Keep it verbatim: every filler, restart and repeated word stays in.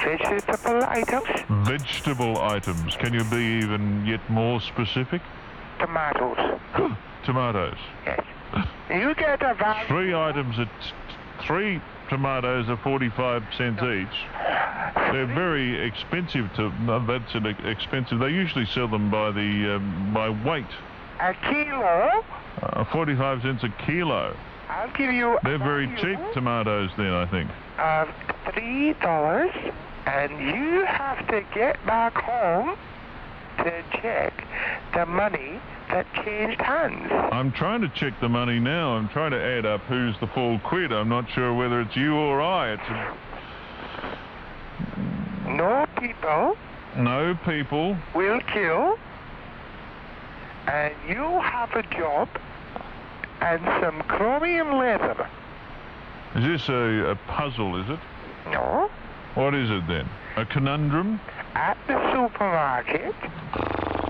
vegetable items? Vegetable items. Can you be even yet more specific? Tomatoes. Tomatoes. Yes. You get a value. Three items at three tomatoes are forty-five cents each. They're very expensive. To no, that's an expensive. They usually sell them by the um, by weight. A kilo? Uh, forty-five cents a kilo. I'll give you. They're very cheap tomatoes then, I think. Of three dollars, and you have to get back home to check the money that changed hands. I'm trying to check the money now. I'm trying to add up who's the full quid. I'm not sure whether it's you or I. It's a... No people. No people. Will kill. And you have a job and some chromium leather. Is this a, a puzzle, is it? No. What is it then? A conundrum? At the supermarket,